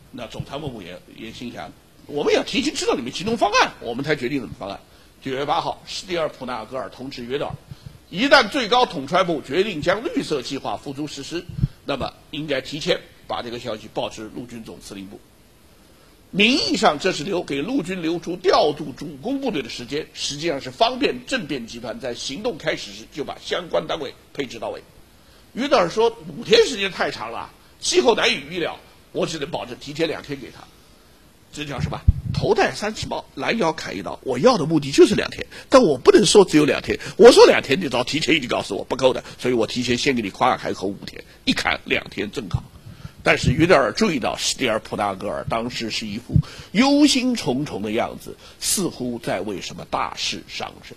那总参谋部也心想，我们要提前知道你们集中方案，我们才决定怎么方案。9月8号，施蒂尔普纳格尔同志约道，一旦最高统帅部决定将绿色计划付诸实施，那么应该提前把这个消息报知陆军总司令部。名义上这是给陆军留出调度主攻部队的时间，实际上是方便政变集团在行动开始时就把相关单位配置到位。约道尔说5天时间太长了，气候难以预料，我只能保证提前2天给他。这叫什么？头戴30帽，拦腰砍一刀。我要的目的就是2天，但我不能说只有2天。我说2天，你早提前已经告诉我不够的，所以我提前先给你夸海口5天，一砍2天正好。但是约道尔注意到施蒂尔普纳格尔当时是一副忧心忡忡的样子，似乎在为什么大事伤神。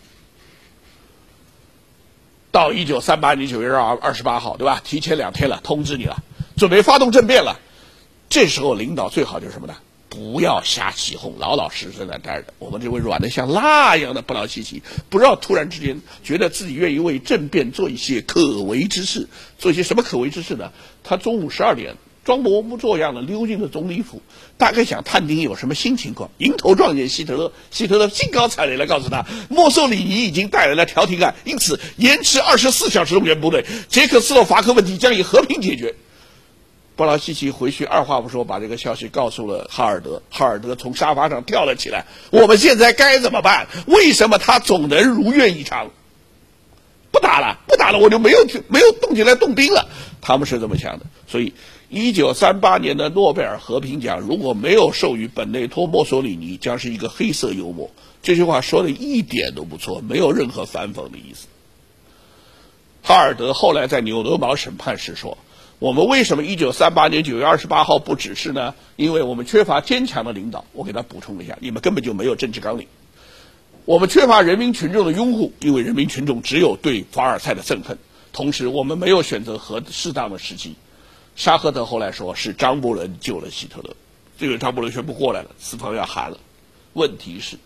到1938年9月28号，对吧？提前2天了，通知你了，准备发动政变了。这时候领导最好就是什么呢？不要瞎起哄，老老实实在待着。我们这位软得像蜡一样的布劳希奇，不知道突然之间觉得自己愿意为政变做一些可为之事。做一些什么可为之事呢？他中午12点装模作样的溜进了总理府，大概想探听有什么新情况。迎头撞见希特勒，希特勒兴高采烈地告诉他，墨索里尼已经带来了调停案，因此延迟24小时动员部队，捷克斯洛伐克问题将以和平解决。布劳希奇回去二话不说把这个消息告诉了哈尔德，哈尔德从沙发上跳了起来，我们现在该怎么办？为什么他总能如愿以偿？不打了，我就没有动起来动兵了。他们是这么想的。所以1938年的诺贝尔和平奖如果没有授予本内托·墨索里尼，将是一个黑色幽默。这句话说的一点都不错，没有任何反讽的意思。哈尔德后来在纽德堡审判时说，我们为什么1938年9月28号不指示呢？因为我们缺乏坚强的领导。我给他补充一下，你们根本就没有政治纲领。我们缺乏人民群众的拥护，因为人民群众只有对凡尔赛的憎恨。同时，我们没有选择适当的时机。沙赫特后来说是张伯伦救了希特勒，这个张伯伦宣布过来了，四方要喊了。问题是，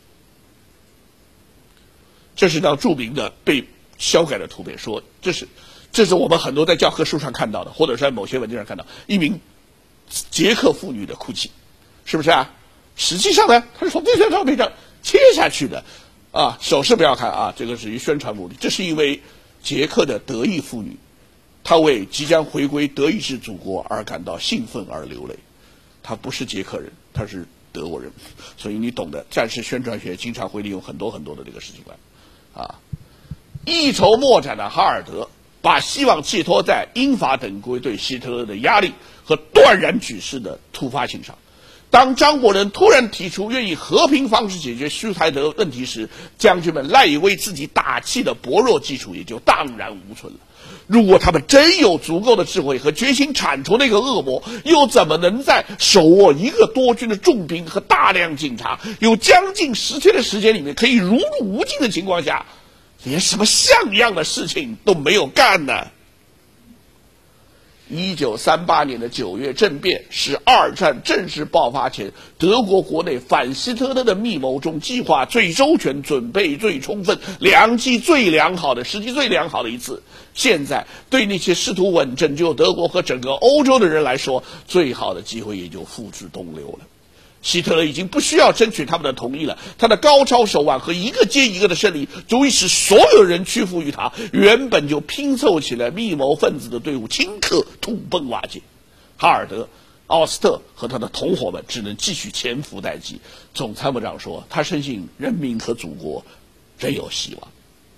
这是张著名的被修改的图片，说这是我们很多在教科书上看到的，或者是在某些文件上看到一名捷克妇女的哭泣，是不是啊？实际上呢，它是从这张照片上切下去的啊。手势不要看啊，这个是以宣传目的。这是一位捷克的德裔妇女，她为即将回归德意志祖国而感到兴奋而流泪。她不是捷克人，她是德国人，所以你懂得，战时宣传学经常会利用很多的这个事情来啊。一筹莫展的哈尔德把希望寄托在英法等国对希特勒的压力和断然举事的突发性上。当张伯伦突然提出愿意和平方式解决苏台德问题时，将军们赖以为自己打气的薄弱基础也就荡然无存了。如果他们真有足够的智慧和决心铲除那个恶魔，又怎么能在手握1个多军的重兵和大量警察，有将近10天的时间里面可以如入无尽的情况下，连什么像样的事情都没有干呢？1938年的9月政变是2战正式爆发前德国国内反希特勒的密谋中计划最周全、准备最充分、良机最良好的、时机最良好的一次。现在对那些试图拯救德国和整个欧洲的人来说，最好的机会也就付之东流了。希特勒已经不需要争取他们的同意了，他的高超手腕和一个接一个的胜利足以使所有人屈服于他。原本就拼凑起来密谋分子的队伍顷刻土崩瓦解。哈尔德、奥斯特和他的同伙们只能继续潜伏待机。总参谋长说，他深信人民和祖国仍有希望。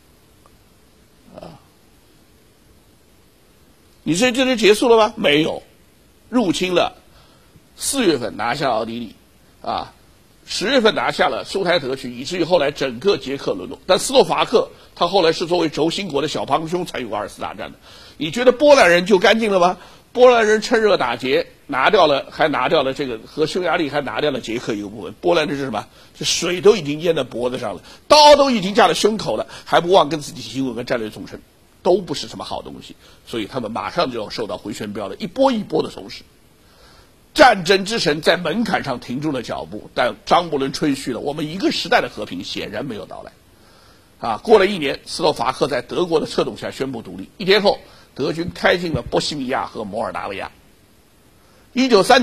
你说这就结束了吗？没有，入侵了，4月份拿下奥地利。10月份拿下了苏台德区，以至于后来整个捷克沦落。但斯洛伐克他后来是作为轴心国的小帮凶参与过2次大战的。你觉得波兰人就干净了吗？波兰人趁热打劫，还拿掉了这个和匈牙利，还拿掉了捷克一个部分。波兰这是什么？这水都已经淹在脖子上了，刀都已经架在胸口了，还不忘跟自己新闻跟战略总称，都不是什么好东西。所以他们马上就要受到回旋镖的一波一波的从事。战争之神在门槛上停住了脚步，但张伯伦吹嘘了我们一个时代的和平显然没有到来。过了1年，斯洛伐克在德国的策动下宣布独立。1天后，德军开进了波西米亚和摩尔达维亚。1939